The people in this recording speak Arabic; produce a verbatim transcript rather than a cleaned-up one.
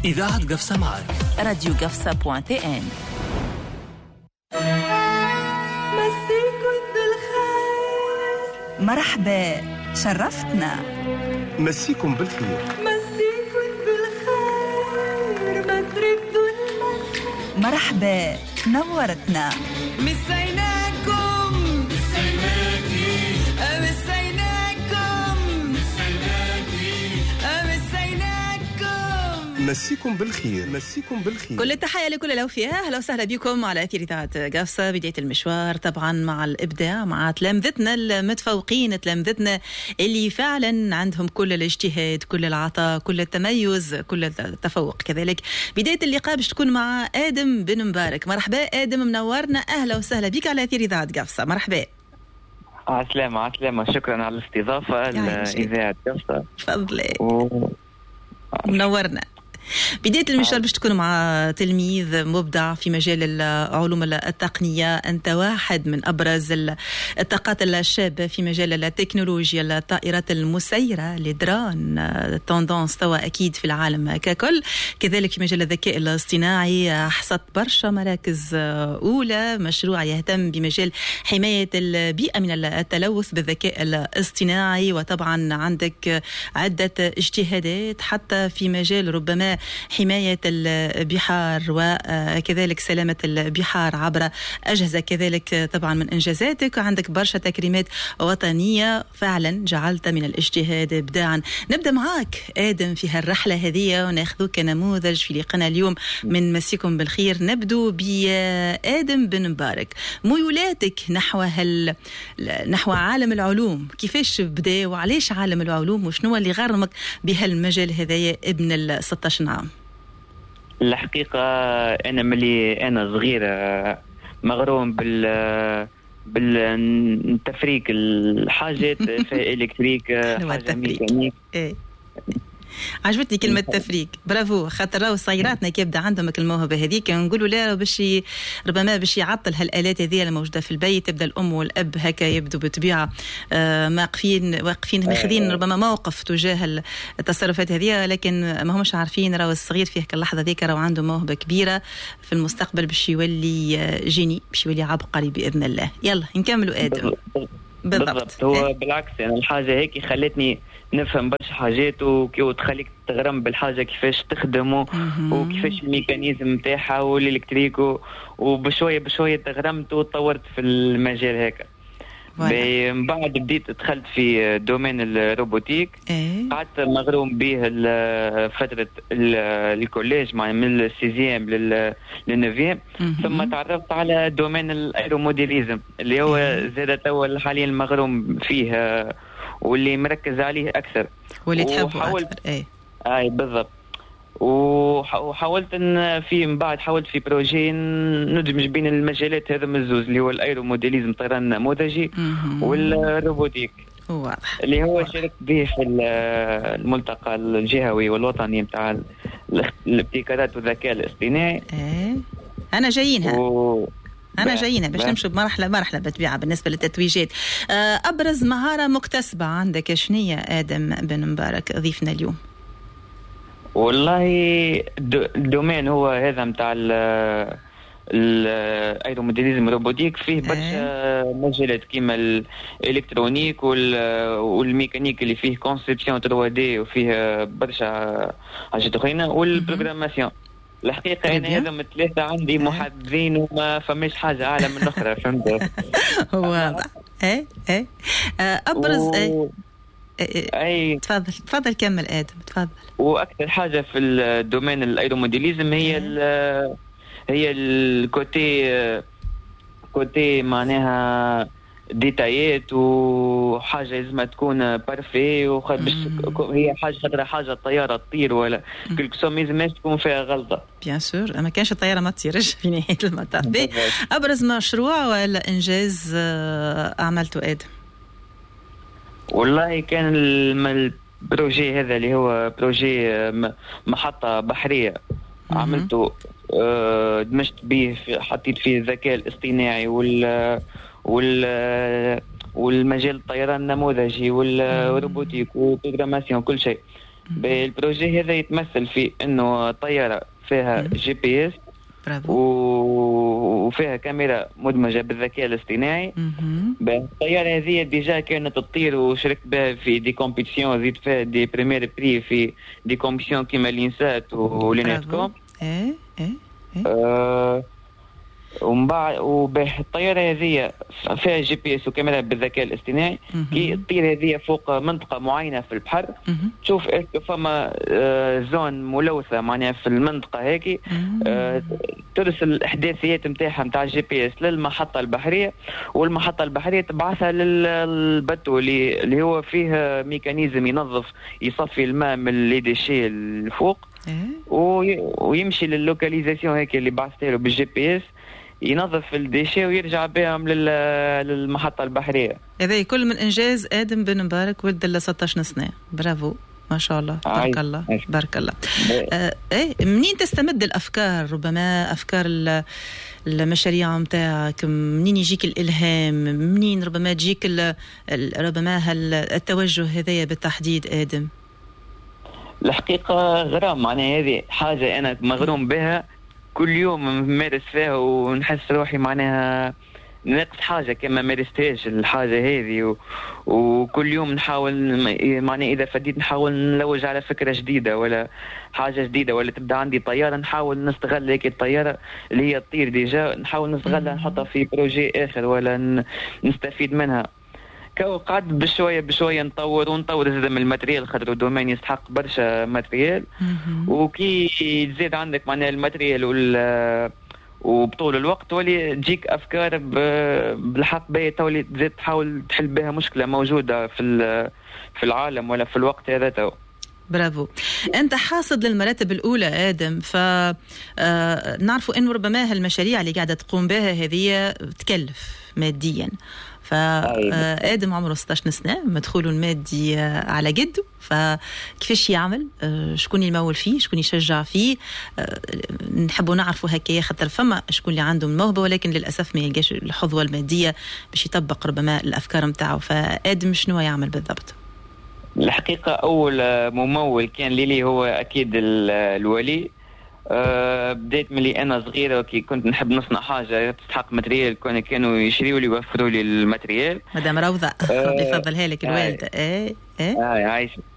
إذاعة قفصة معك راديو قفصة بوان تي ان. مسيكم بالخير، مرحبا، شرفتنا. مسيكم بالخير، مسيكم بالخير، ما تردوا المسا. مرحبا، نورتنا. مسيناكم مسيناكي مسيناكم مسيناكي مسيناكم. مسيكم بالخير، مسيكم بالخير. كل التحية لكل الأوفياء، أهلا وسهلا بكم على أثير إذاعة قفصة. بداية المشوار طبعا مع الإبداع، مع تلامذتنا المتفوقين، تلامذتنا اللي فعلا عندهم كل الاجتهاد، كل العطاء، كل التميز، كل التفوق كذلك. بداية اللقاء باش تكون مع آدم بن مبارك. مرحبا آدم، منورنا، أهلا وسهلا بك على أثير إذاعة قفصة. مرحبا. عسلامة عسلامة، شكرا على الاستضافة لإذاعة قفصة. تفضلي و... منورنا. بداية المشوار باش تكون مع تلميذ مبدع في مجال العلوم التقنية. أنت واحد من أبرز الطاقات الشابة في مجال التكنولوجيا، الطائرات المسيرة، لدرون، توندونس توا أكيد في العالم ككل. كذلك في مجال الذكاء الاصطناعي حصدت برشا مراكز أولى. مشروع يهتم بمجال حماية البيئة من التلوث بالذكاء الاصطناعي. وطبعا عندك عدة اجتهادات حتى في مجال ربما حماية البحار وكذلك سلامة البحار عبر أجهزة. كذلك طبعا من إنجازاتك، وعندك برشا تكريمات وطنية. فعلا جعلت من الاجتهاد إبداعا. نبدأ معاك آدم في هالرحلة هذه وناخذوك كنموذج في لقاءنا اليوم من مسيكم بالخير. نبدو بآدم بن مبارك، ميولاتك نحو هال نحو عالم العلوم، كيفاش بدأ وعليش عالم العلوم، وشنو اللي غرمك بهالمجال هذايا ابن ال ستة عشر عام؟ الحقيقة أنا ملي أنا صغير مغروم بال بالتفريق الحاجات في إلكتريك، حاجة ميكانيك. إيه. عجبتني كلمة تفريق، برافو. خاطر راهو صغيراتنا كي يبدا عندهم الموهبة هذيك نقولوا لا باش ربما باش يعطل هالآلات هذه الموجودة في البيت. تبدا الأم والأب هكا يبدوا بطبيعة واقفين واقفين ماخذين ربما موقف تجاه التصرفات هذه، لكن ما همش عارفين راهو الصغير في هيك اللحظة ذيك راهو عنده موهبة كبيرة في المستقبل باش يولي جيني، باش يولي عبقري بإذن الله. يلا نكملوا آدم. بالضبط. هو بالعكس يعني الحاجة هيك خلتني نفهم برشا حاجات، وتخليك تغرم بالحاجة كيفاش تخدمه وكيفاش الميكانيزم متاعها والإلكتريك، وبشوية بشوية تغرمت وتطورت في المجال هيك. من بعد بديت دخلت في دومين الروبوتيك. قعدت مغروم به فترة الكوليج من السيزيام للنوفيام، ثم تعرفت على دومين الايروموديليزم اللي هو زاد توا حاليا المغروم فيه واللي مركز عليه أكثر واللي تحبه أكثر. اي اي بالضبط. وحاولت ان في من بعد حاولت في بروجي ندمج بين المجالات هذا من الزوز اللي هو الايروموديليزم طيران نموذجي والروبوتيك. واضح. اللي هو شاركت به في الملتقى الجهوي والوطني نتاع الابتكارات والذكاء الاصطناعي. ايه انا جايينها و... أنا جايينها باش نمشي بمرحلة مرحلة بتبيعها. بالنسبة للتتويجات، أبرز مهارة مكتسبة عندك شنية آدم بن مبارك؟ ضيفنا اليوم. والله الدومين هو هذا متاع الايروموديليزم روبوتيك، فيه برشا مجالات كيما الالكترونيك والميكانيك اللي فيه كونسيبسيون ثري دي، وفيه برشا حاجات اخرين، والبروغراماسيون. الحقيقة أنا هذا الثلاثة عندي محددين وما فماش حاجة أعلى من أخرى. فهمت؟ واضح. إيه إيه أبرز و... إيه أي تفضل تفضل كمل آدم تفضل. وأكثر حاجة في الدومين الايروموديليزم هي ال هي الكوتي كوتي معناها ديتايات وحاجة لازم تكون بارفي، وخبش هي حاجة خطرة، حاجة الطيارة تطير ولا كل كسوم لازم تكون فيها غلطة. بيان سور، ما كانش الطيارة ما تطيرش في نهاية المطاف. أبرز مشروع ولا إنجاز عملته آدم؟ والله كان البروجي هذا اللي هو بروجي محطة بحرية عملته، دمجت به، حطيت فيه الذكاء الاصطناعي وال وال والمجال الطيران النموذجي والروبوتيك والبروغراماسيون كل شيء. بالبروجي هذا يتمثل في انه طياره فيها جي بي اس وفيها كاميرا مدمجه بالذكاء الاصطناعي. الطياره هذه ديجا كانت تطير وشاركت بها في دي كومبيتيسيون، زيد فيها دي بريمير بري في دي كومبيتيسيون كيما لينسات وليناتكوم. ايه ايه ايه ومن بعد وبالطياره هذه فيها جي بي اس وكاميرا بالذكاء الاصطناعي. كي تطير هذه فوق منطقه معينه في البحر تشوف اسكو فما زون ملوثه معناها في المنطقه هيك، ترسل الاحداثيات نتاعها نتاع الجي بي اس للمحطه البحريه، والمحطه البحريه تبعثها للبتو اللي اللي هو فيه ميكانيزم ينظف يصفي الماء من لي ديشي الفوق، ويمشي لللوكاليزاسيون هيك اللي بعثتها له بالجي بي اس، ينظف الديشي ويرجع بهم للمحطة البحرية. هذا كل من إنجاز آدم بن مبارك ولد ال ستة عشر سنة. برافو ما شاء الله بارك الله بارك الله. آه ايه منين تستمد الأفكار؟ ربما أفكار المشاريع متاعك منين يجيك الإلهام؟ منين ربما تجيك ربما التوجه هذايا بالتحديد آدم؟ الحقيقة غرام معناها هذه حاجة أنا مغروم بها، كل يوم نمارس فيها ونحس روحي معناها ناقص حاجة كما مارستهاش الحاجة هذه، و... وكل يوم نحاول معناها إذا فديت نحاول نلوج على فكرة جديدة ولا حاجة جديدة، ولا تبدأ عندي طيارة نحاول نستغل هيك الطيارة اللي هي تطير ديجا نحاول نستغلها نحطها في بروجي آخر ولا ن... نستفيد منها. كو قعد بشويه بشويه نطور ونطور زاد من الماتريال، خاطر الدومين يستحق برشا ماتريال، وكي تزيد عندك معناها الماتريال وال وبطول الوقت تولي تجيك افكار بالحق بيه تولي تزيد تحاول تحل بها مشكله موجوده في في العالم ولا في الوقت هذا تو. برافو. أنت حاصد للمراتب الأولى آدم، فنعرفوا أنه ربما هالمشاريع اللي قاعدة تقوم بها هذه تكلف ماديا، فآدم عمره ستة عشر سنة، مدخوله المادي على قده، فكيفاش يعمل؟ شكون يمول فيه؟ شكون يشجع فيه؟ نحبوا نعرفوا هكايا، خاطر فما شكون اللي عنده الموهبة ولكن للأسف ما يلقاش الحظوة المادية باش يطبق ربما الأفكار متاعه. فآدم شنو يعمل بالضبط؟ الحقيقة أول ممول كان لي هو أكيد الولي. أه بديت ملي أنا صغيرة كي كنت نحب نصنع حاجة تستحق ماتريال، كانوا كانوا يشريوا لي يوفروا لي الماتريال. مدام روضة ربي يفضلها لك الوالدة. ايه ايه آه عايشة.